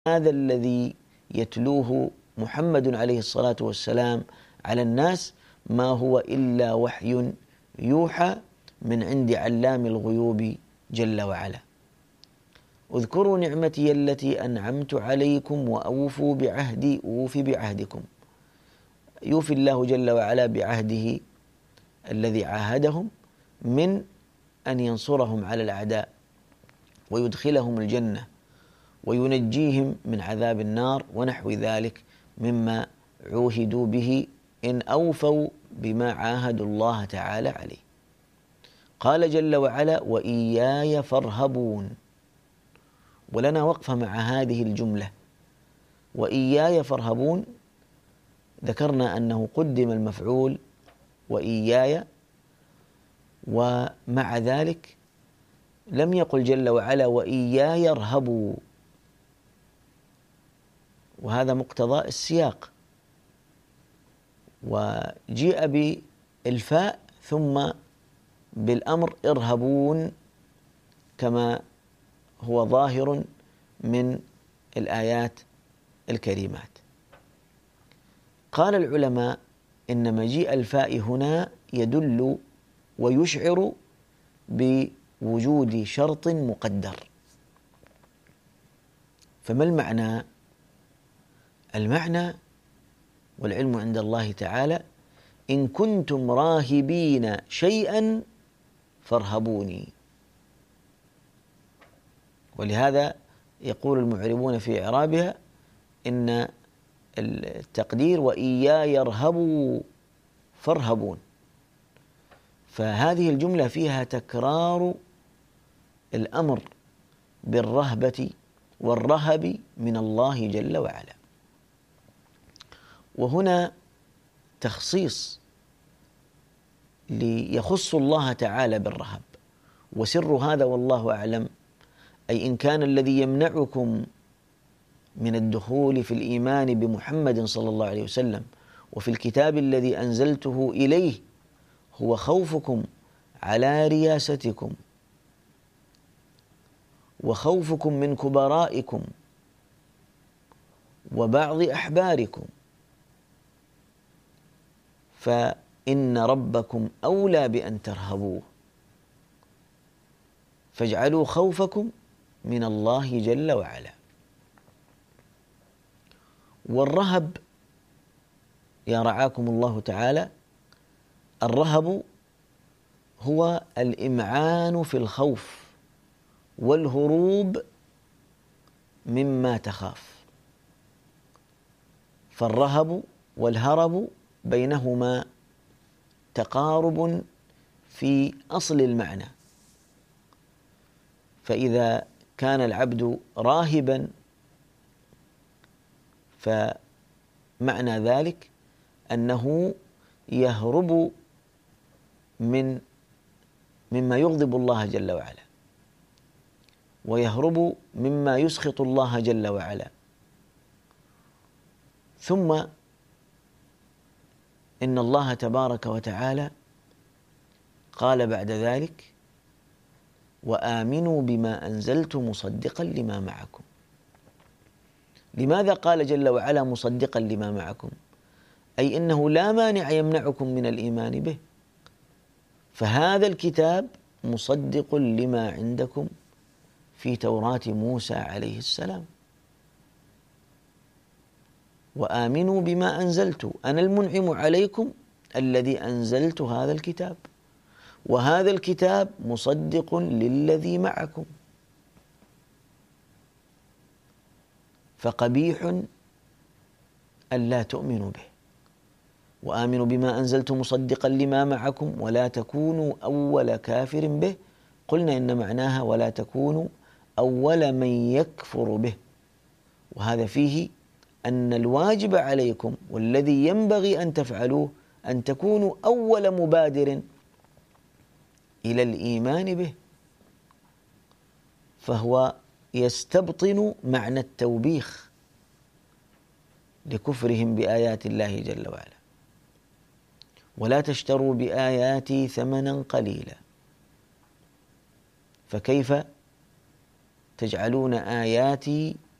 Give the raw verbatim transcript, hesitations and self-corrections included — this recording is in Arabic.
هذا الذي يتلوه محمد عليه الصلاة والسلام على الناس ما هو إلا وحي يوحى من عند علام الغيوب جل وعلا. اذكروا نعمتي التي أنعمت عليكم وأوفوا بعهدي أوف بعهدكم. يوفي الله جل وعلا بعهده الذي عاهدهم من أن ينصرهم على الأعداء ويدخلهم الجنة وينجيهم من عذاب النار ونحو ذلك مما عوهدوا به إن أوفوا بما عاهدوا الله تعالى عليه. قال جل وعلا: وإياي فارهبون. ولنا وقفة مع هذه الجملة وإياي فارهبون. ذكرنا أنه قدم المفعول وإياي، ومع ذلك لم يقل جل وعلا وإياي ارهبوا، وهذا مقتضى السياق، وجيء بالفاء ثم بالأمر ارهبون كما هو ظاهر من الآيات الكريمات. قال العلماء إن مجيء الفاء هنا يدل ويشعر بوجود شرط مقدر. فما المعنى؟ المعنى والعلم عند الله تعالى: إن كنتم راهبين شيئا فارهبوني. ولهذا يقول المعربون في إعرابها إن التقدير وإياي ارهبوا فارهبون. فهذه الجملة فيها تكرار الأمر بالرهبة والرهب من الله جل وعلا. وهنا تخصيص ليخص الله تعالى بالرهب، وسر هذا والله أعلم أي إن كان الذي يمنعكم من الدخول في الإيمان بمحمد صلى الله عليه وسلم وفي الكتاب الذي أنزلته إليه هو خوفكم على رياستكم وخوفكم من كبرائكم وبعض أحباركم، فإن ربكم أولى بأن ترهبوه، فاجعلوا خوفكم من الله جل وعلا. والرهب يا رعاكم الله تعالى، الرهب هو الإمعان في الخوف والهروب مما تخاف. فالرهب والهرب بينهما تقارب في أصل المعنى. فإذا كان العبد راهبا فمعنى ذلك أنه يهرب من مما يغضب الله جل وعلا، ويهرب مما يسخط الله جل وعلا. ثم إن الله تبارك وتعالى قال بعد ذلك: وآمنوا بما أنزلت مصدقا لما معكم. لماذا قال جل وعلا مصدقا لما معكم؟ أي إنه لا مانع يمنعكم من الإيمان به، فهذا الكتاب مصدق لما عندكم في توراة موسى عليه السلام. وآمنوا بما أنزلت، أنا المنعم عليكم الذي أنزلت هذا الكتاب، وهذا الكتاب مصدق للذي معكم. فقبيح ألا تؤمنوا به. وآمنوا بما أنزلت مصدقا لما معكم ولا تكونوا أول كافر به. قلنا إن معناها ولا تكونوا أول من يكفر به، وهذا فيه أن الواجب عليكم والذي ينبغي أن تفعلوه أن تكونوا أول مبادر إلى الإيمان به. فهو يستبطن معنى التوبيخ لكفرهم بآيات الله جل وعلا. ولا تشتروا بآياتي ثمنا قليلا. فكيف تجعلون آياتي